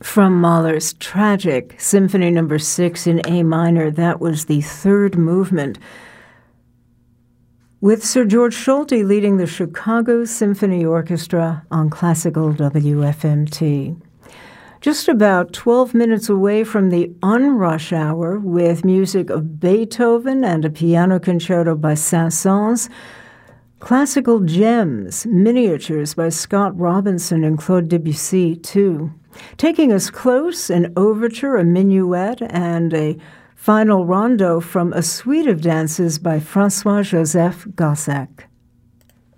From Mahler's tragic Symphony No. 6 in A minor, that was the third movement, with Sir George Solti leading the Chicago Symphony Orchestra on classical WFMT. Just about 12 minutes away from the unrush hour, with music of Beethoven and a piano concerto by Saint-Saëns, classical gems, miniatures by Scott Robinson and Claude Debussy, too. Taking us close, an overture, a minuet, and a final rondo from a suite of dances by Francois-Joseph Gossec.